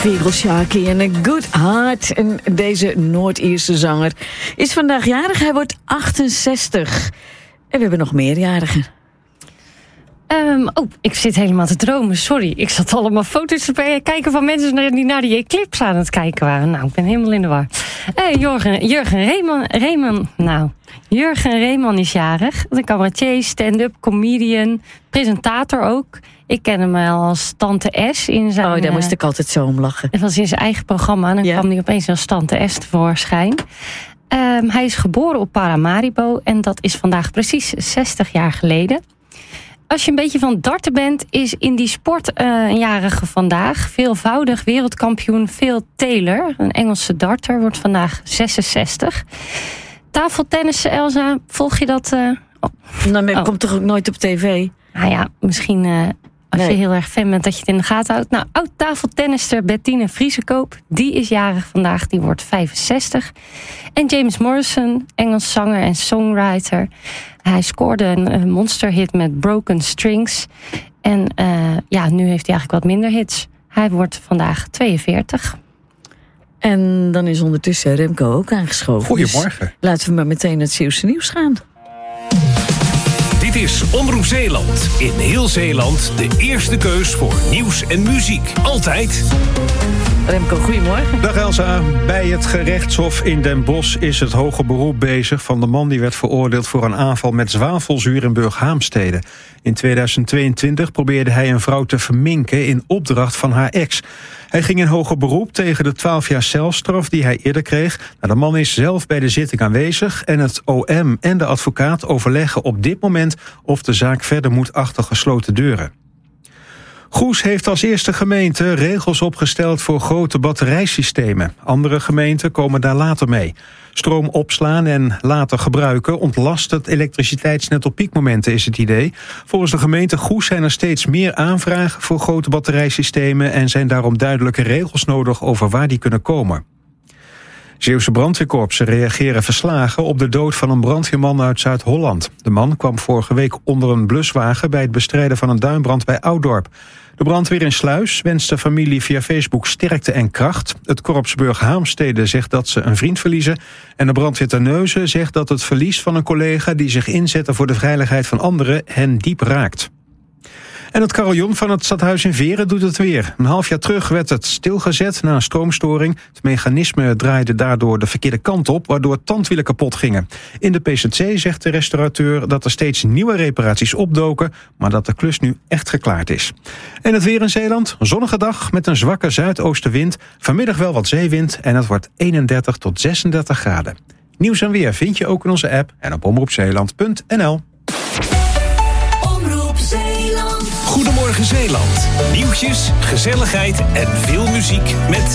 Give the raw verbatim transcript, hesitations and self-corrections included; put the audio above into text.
Fearle Sharkey en een Good Heart. En deze Noord-Ierse zanger is vandaag jarig. Hij wordt achtenzestig. En we hebben nog meerjarigen. Um, oh, ik zit helemaal te dromen. Sorry, ik zat allemaal foto's te kijken van mensen die naar die Eclipse aan het kijken waren. Nou, ik ben helemaal in de war. Hey, Jurgen, Jurgen Reeman, Reeman, nou, Jurgen Reeman is jarig. Een cabaretier, stand-up, comedian, presentator ook. Ik ken hem al als Tante S in zijn... Oh, daar moest ik altijd zo om lachen. Dat was in zijn eigen programma. En dan ja. kwam hij opeens als Tante S tevoorschijn. Um, hij is geboren op Paramaribo. En dat is vandaag precies zestig jaar geleden. Als je een beetje van darten bent, is in die sport uh, een jarige vandaag. Veelvoudig wereldkampioen Phil Taylor. Een Engelse darter, wordt vandaag zesenzestig. Tafeltennissen, Elsa, volg je dat? Uh... Oh. Nou, dat oh. komt toch ook nooit op tv? Nou ja, misschien uh, als nee. je heel erg fan bent dat je het in de gaten houdt. Nou, oud-tafeltennister Bettine Vriesekoop, die is jarig vandaag, die wordt vijfenzestig. En James Morrison, Engels zanger en songwriter. Hij scoorde een, een monsterhit met Broken Strings. En uh, ja, nu heeft hij eigenlijk wat minder hits. Hij wordt vandaag tweeënveertig. En dan is ondertussen Remco ook aangeschoven. Goedemorgen. Dus laten we maar meteen naar het Zeeuwse nieuws gaan. Dit is Omroep Zeeland. In heel Zeeland de eerste keus voor nieuws en muziek. Altijd. Remco, goedemorgen. Dag Elsa. Bij het gerechtshof in Den Bosch is het hoger beroep bezig van de man die werd veroordeeld voor een aanval met zwavelzuur in Burghaamstede. In tweeduizend tweeëntwintig probeerde hij een vrouw te verminken in opdracht van haar ex. Hij ging in hoger beroep tegen de twaalf jaar celstraf die hij eerder kreeg. Nou, de man is zelf bij de zitting aanwezig en het O M en de advocaat overleggen op dit moment of de zaak verder moet achter gesloten deuren. Goes heeft als eerste gemeente regels opgesteld voor grote batterijsystemen. Andere gemeenten komen daar later mee. Stroom opslaan en later gebruiken ontlast het elektriciteitsnet op piekmomenten, is het idee. Volgens de gemeente Goes zijn er steeds meer aanvragen voor grote batterijsystemen en zijn daarom duidelijke regels nodig over waar die kunnen komen. Zeeuwse brandweerkorpsen reageren verslagen op de dood van een brandweerman uit Zuid-Holland. De man kwam vorige week onder een bluswagen bij het bestrijden van een duinbrand bij Oudorp. De brandweer in Sluis wenst de familie via Facebook sterkte en kracht. Het korps Burghaamstede zegt dat ze een vriend verliezen. En de brandweer Terneuzen zegt dat het verlies van een collega die zich inzette voor de veiligheid van anderen hen diep raakt. En het carillon van het stadhuis in Veren doet het weer. Een half jaar terug werd het stilgezet na een stroomstoring. Het mechanisme draaide daardoor de verkeerde kant op, waardoor tandwielen kapot gingen. In de P Z C zegt de restaurateur dat er steeds nieuwe reparaties opdoken, maar dat de klus nu echt geklaard is. En het weer in Zeeland, een zonnige dag met een zwakke zuidoostenwind. Vanmiddag wel wat zeewind en het wordt eenendertig tot zesendertig graden. Nieuws en weer vind je ook in onze app en op omroepzeeland punt n l. Goedemorgen Zeeland. Nieuwtjes, gezelligheid en veel muziek met